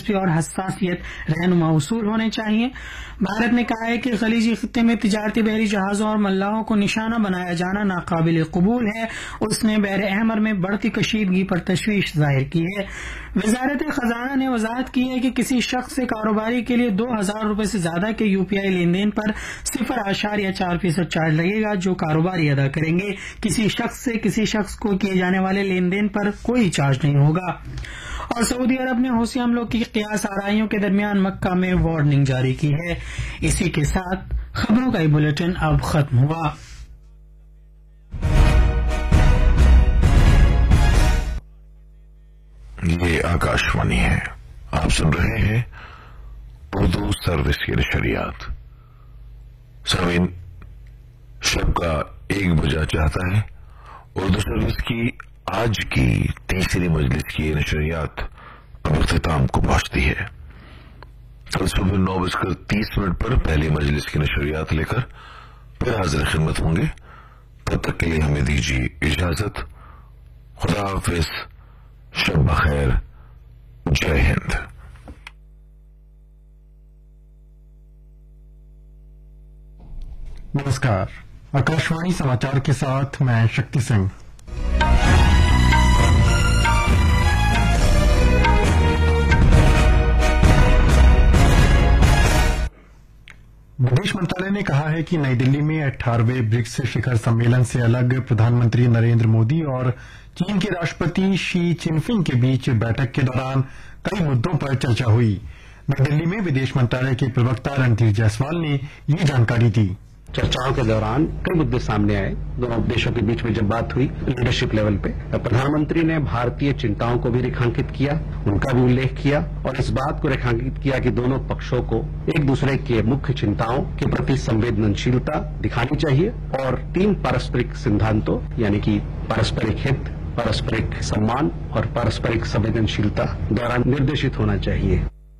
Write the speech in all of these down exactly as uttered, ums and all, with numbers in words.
दिलचस्पी और हसासियत रहनुमा उसूल होने चाहिए। भारत ने कहा है कि खलीजी खित्ते में तिजारती बहरी जहाजों और मल्लाहों को निशाना बनाया जाना नाकाबिल कबूल है। उसने बहर अहमर में बढ़ती कशीदगी पर तशवीश जाहिर की है। वजारत खजाना ने वजाहत की है कि किसी शख्स से कारोबारी के लिए दो हजार रूपये से ज्यादा के यूपीआई लेन देन पर सिफर आशारिया चार फीसद चार्ज लगेगा जो कारोबारी अदा करेंगे। किसी शख्स से किसी शख्स को किए जाने वाले लेन देन पर कोई चार्ज नहीं होगा। और सऊदी अरब ने हौसी हमलों की क़ियास आराइयों के दरमियान मक्का में वार्निंग जारी की है। इसी के साथ खबरों का ये बुलेटिन अब खत्म हुआ। ये आकाशवाणी है, आप सुन रहे हैं उर्दू सर्विस की नशरियात। सामीन, शब का एक बजा चाहता है। उर्दू सर्विस की आज की तीसरी मजलिस की नशरियात अब इख्तिताम को पहुंचती है। कल सुबह नौ बजकर तीस मिनट पर पहली मजलिस की नशरियात लेकर फिर हाजिर खिदमत होंगे। तब तक के लिए हमें दीजिए इजाजत। खुदा हाफिज, शब बखैर, जय हिंद। नमस्कार, आकाशवाणी समाचार के साथ मैं शक्ति सिंह। विदेश मंत्रालय ने कहा है कि नई दिल्ली में अठारहवें ब्रिक्स शिखर सम्मेलन से अलग प्रधानमंत्री नरेंद्र मोदी और चीन के राष्ट्रपति शी चिनफिंग के बीच बैठक के दौरान कई मुद्दों पर चर्चा हुई। नई दिल्ली में विदेश मंत्रालय के प्रवक्ता रणधीर जायसवाल ने ये जानकारी दी। चर्चाओं के दौरान कई मुद्दे सामने आए। दोनों देशों के बीच में जब बात हुई लीडरशिप लेवल पे, प्रधानमंत्री ने भारतीय चिंताओं को भी रेखांकित किया, उनका भी उल्लेख किया और इस बात को रेखांकित किया कि दोनों पक्षों को एक दूसरे के मुख्य चिंताओं के प्रति संवेदनशीलता दिखानी चाहिए और तीन पारस्परिक सिद्धांतों यानी कि पारस्परिक हित, पारस्परिक सम्मान और पारस्परिक संवेदनशीलता द्वारा निर्देशित होना चाहिए।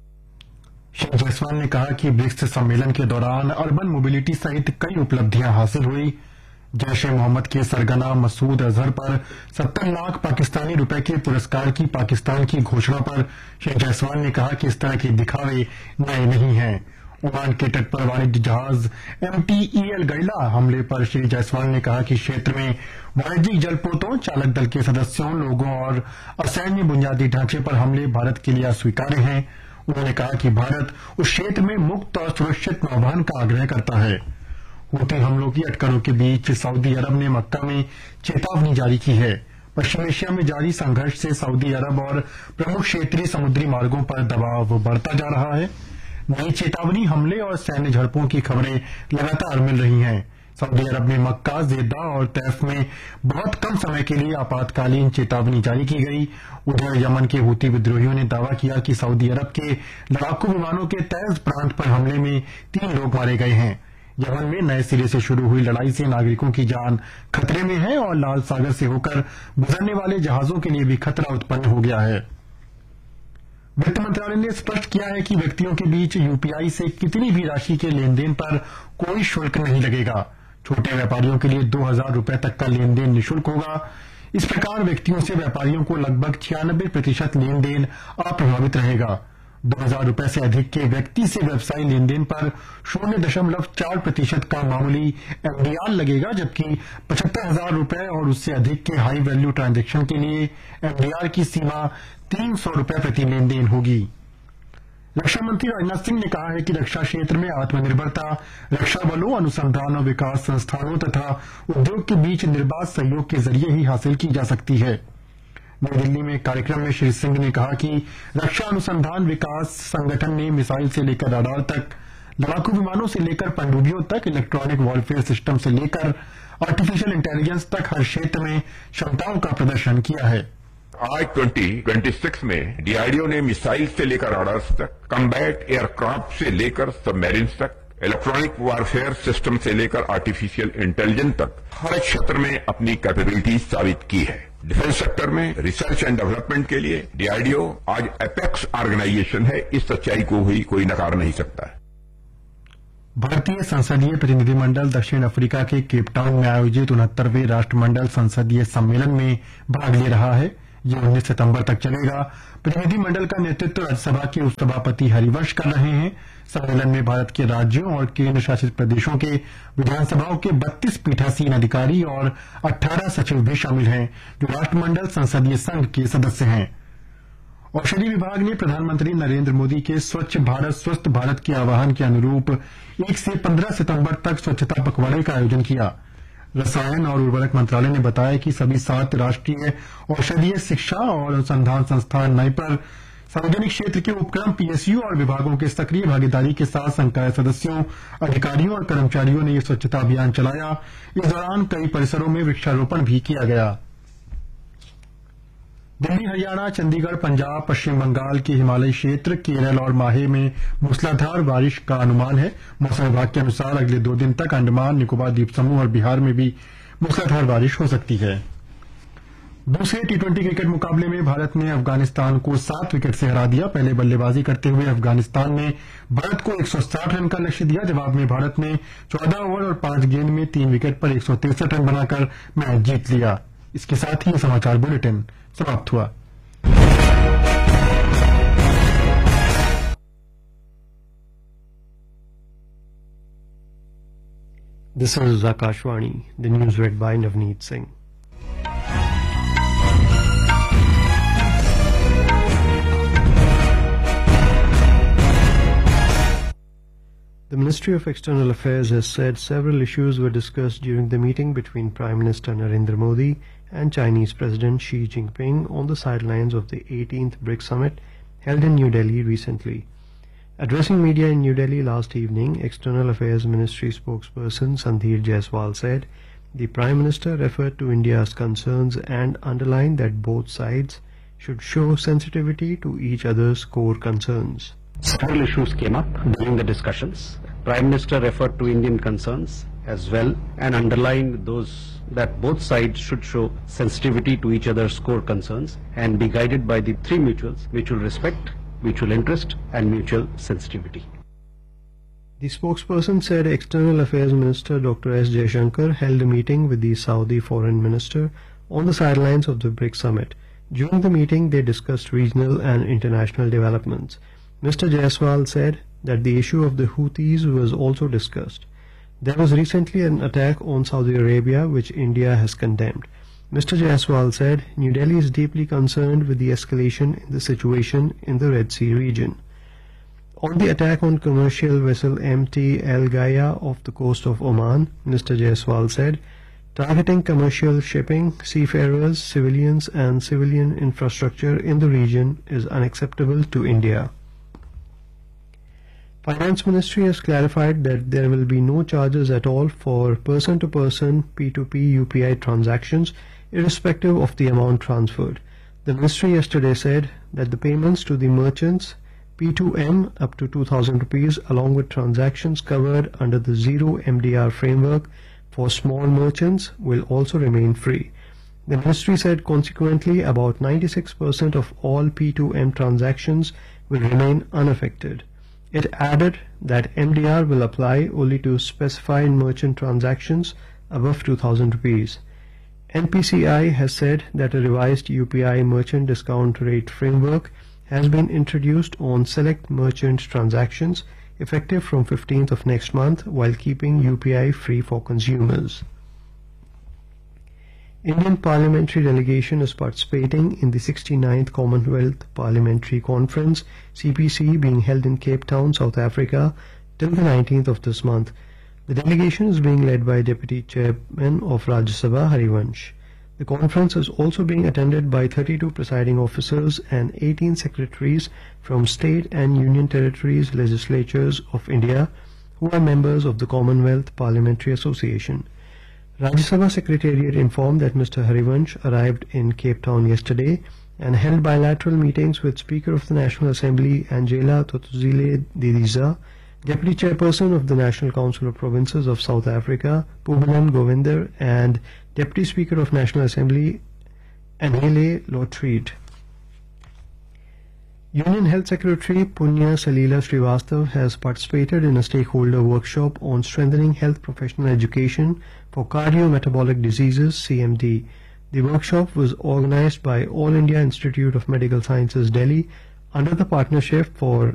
श्री जायसवाल ने कहा कि ब्रिक्स सम्मेलन के दौरान अर्बन मोबिलिटी सहित कई उपलब्धियां हासिल हुई। जैश ए मोहम्मद के सरगना मसूद अजहर पर सत्तर लाख पाकिस्तानी रुपए के पुरस्कार की पाकिस्तान की घोषणा पर श्री जायसवाल ने कहा कि इस तरह के दिखावे नए नहीं हैं। ओमान के तट पर वाणिज्य जहाज एम टी ई एल गैला हमले पर श्री जायसवाल ने कहा कि क्षेत्र में वाणिज्यिक जलपोतों, चालक दल के सदस्यों, लोगों और असैन्य बुनियादी ढांचे पर हमले भारत के लिए अस्वीकार्य हैं। उन्होंने कहा कि भारत उस क्षेत्र में मुक्त और सुरक्षित नौवहन का आग्रह करता है। हूती हमलों की अटकलों के बीच सऊदी अरब ने मक्का में चेतावनी जारी की है। पश्चिम एशिया में जारी संघर्ष से सऊदी अरब और प्रमुख क्षेत्रीय समुद्री मार्गों पर दबाव बढ़ता जा रहा है। नई चेतावनी हमले और सैन्य झड़पों की खबरें लगातार मिल रही हैं। सऊदी अरब में मक्का, जेद्दा और तैफ में बहुत कम समय के लिए आपातकालीन चेतावनी जारी की गई। उधर यमन के हूती विद्रोहियों ने दावा किया कि सऊदी अरब के लड़ाकू विमानों के तैज प्रांत पर हमले में तीन लोग मारे गए हैं। यमन में नए सिरे से शुरू हुई लड़ाई से नागरिकों की जान खतरे में है और लाल सागर से होकर गुजरने वाले जहाजों के लिए भी खतरा उत्पन्न हो गया है। वित्त मंत्रालय ने स्पष्ट किया है कि व्यक्तियों के बीच यूपीआई से कितनी भी राशि के लेन देन पर कोई शुल्क नहीं लगेगा। छोटे व्यापारियों के लिए दो हजार रूपये तक का लेन देन निःशुल्क होगा। इस प्रकार व्यक्तियों से व्यापारियों को लगभग छियानबे प्रतिशत लेन देन अप्रभावित रहेगा। दो हजार रूपये से अधिक के व्यक्ति से व्यवसायी लेन देन पर शून्य दशमलव चार प्रतिशत का मामूली एमडीआर लगेगा, जबकि पचहत्तर हजार रूपये और उससे अधिक के हाई वैल्यू ट्रांजैक्शन के लिए एमडीआर की सीमा तीन सौ रूपये प्रति लेन देन होगी। रक्षा मंत्री राजनाथ सिंह ने कहा है कि रक्षा क्षेत्र में आत्मनिर्भरता रक्षा बलों, अनुसंधान और विकास संस्थानों तथा उद्योग के बीच निर्बाध सहयोग के जरिए ही हासिल की जा सकती है। नई दिल्ली में एक कार्यक्रम में श्री सिंह ने कहा कि रक्षा अनुसंधान विकास संगठन ने मिसाइल से लेकर रडार तक, लड़ाकू विमानों से लेकर पनडुब्बियों तक, इलेक्ट्रॉनिक वॉरफेयर सिस्टम से लेकर आर्टिफिशियल इंटेलिजेंस तक हर क्षेत्र में क्षमताओं का प्रदर्शन किया है। आज दो हज़ार छब्बीस में डीआरडीओ ने मिसाइल से लेकर रडार्स तक, कम्बैट एयरक्राफ्ट से लेकर सबमरीन्स तक, इलेक्ट्रॉनिक वारफेयर सिस्टम से लेकर आर्टिफिशियल इंटेलिजेंस तक हर क्षेत्र में अपनी कैपेबिलिटी साबित की है। डिफेंस सेक्टर में रिसर्च एंड डेवलपमेंट के लिए डीआरडीओ आज एपेक्स ऑर्गेनाइजेशन है। इस सच्चाई को भी कोई नकार नहीं सकता है। भारतीय संसदीय प्रतिनिधिमंडल दक्षिण अफ्रीका के केपटाउन में आयोजित उनहत्तरवें राष्ट्रमंडल संसदीय सम्मेलन में भाग ले रहा है। ये उन्नीस सितंबर तक चलेगा। प्रतिनिधिमंडल का नेतृत्व राज्यसभा के उपसभापति हरिवंश कर रहे हैं। सम्मेलन में भारत के राज्यों और केंद्र शासित प्रदेशों के विधानसभाओं के बत्तीस पीठासीन अधिकारी और अठारह सचिव भी शामिल हैं, जो राष्ट्रमंडल संसदीय संघ के सदस्य हैं। औषधि विभाग ने प्रधानमंत्री नरेंद्र मोदी के स्वच्छ भारत स्वस्थ भारत के आह्वान के अनुरूप एक से पंद्रह सितंबर तक स्वच्छता पखवाड़े का आयोजन किया। रसायन और उर्वरक मंत्रालय ने बताया कि सभी सात राष्ट्रीय औषधीय शिक्षा और अनुसंधान संस्थान नए पर सार्वजनिक क्षेत्र के उपक्रम पीएसयू और विभागों के सक्रिय भागीदारी के साथ संकाय सदस्यों, अधिकारियों और कर्मचारियों ने यह स्वच्छता अभियान चलाया। इस दौरान कई परिसरों में वृक्षारोपण भी किया गया। दिल्ली, हरियाणा, चंडीगढ़, पंजाब, पश्चिम बंगाल के हिमालयी क्षेत्र, केरल और माहे में मूसलाधार बारिश का अनुमान है। मौसम विभाग के अनुसार अगले दो दिन तक अंडमान निकोबार द्वीप समूह और बिहार में भी मूसलाधार बारिश हो सकती है। दूसरे टी ट्वेंटी क्रिकेट मुकाबले में भारत ने अफगानिस्तान को सात विकेट से हरा दिया। पहले बल्लेबाजी करते हुए अफगानिस्तान ने भारत को एक सौ साठ रन का लक्ष्य दिया। जवाब में भारत ने चौदह ओवर और पांच गेंद में तीन विकेट पर एक सौ तिरसठ रन बनाकर मैच जीत लिया। इसके साथ ही ये समाचार बुलेटिन समाप्त हुआ। This is Akashvani, the news read by Navneet Singh. The Ministry of External Affairs has said several issues were discussed during the meeting between Prime Minister Narendra Modi and Chinese President Xi Jinping on the sidelines of the eighteenth BRICS Summit held in New Delhi recently. Addressing media in New Delhi last evening, External Affairs Ministry spokesperson Sandhir Jaiswal said the Prime Minister referred to India's concerns and underlined that both sides should show sensitivity to each other's core concerns. Several issues came up during the discussions. Prime Minister referred to Indian concerns as well and underlined those that both sides should show sensitivity to each other's core concerns and be guided by the three mutuals: mutual respect, mutual interest and mutual sensitivity. The spokesperson said External Affairs Minister Doctor S. Jaishankar held a meeting with the Saudi Foreign Minister on the sidelines of the BRICS Summit. During the meeting, they discussed regional and international developments. Mister Jaiswal said that the issue of the Houthis was also discussed. There was recently an attack on Saudi Arabia, which India has condemned. Mister Jaiswal said New Delhi is deeply concerned with the escalation in the situation in the Red Sea region. On the attack on commercial vessel M T El Gaya off the coast of Oman, Mister Jaiswal said targeting commercial shipping, seafarers, civilians and civilian infrastructure in the region is unacceptable to India. Finance Ministry has clarified that there will be no charges at all for person-to-person P two P U P I transactions, irrespective of the amount transferred. The Ministry yesterday said that the payments to the merchants P two M up to two thousand rupees along with transactions covered under the zero M D R framework for small merchants will also remain free. The Ministry said consequently about ninety-six percent of all P two M transactions will remain unaffected. It added that M D R will apply only to specified merchant transactions above two thousand rupees. N P C I has said that a revised U P I merchant discount rate framework has been introduced on select merchant transactions effective from fifteenth of next month while keeping U P I free for consumers. Indian parliamentary delegation is participating in the sixty-ninth Commonwealth Parliamentary Conference C P C being held in Cape Town, South Africa till the nineteenth of this month. The delegation is being led by Deputy Chairman of Rajya Sabha Harivansh. The conference is also being attended by thirty-two presiding officers and eighteen secretaries from state and union territories legislatures of India who are members of the Commonwealth Parliamentary Association. Rajya Sabha Secretariat informed that Mister Harivansh arrived in Cape Town yesterday and held bilateral meetings with Speaker of the National Assembly Angela Totozile Didiza, Deputy Chairperson of the National Council of Provinces of South Africa Pubelan Govinder and Deputy Speaker of National Assembly Anele Lotreat. Union Health Secretary Punya Salila Srivastav has participated in a stakeholder workshop on strengthening health professional education for cardiometabolic diseases C M D. The workshop was organized by All India Institute of Medical Sciences, Delhi, under the Partnership for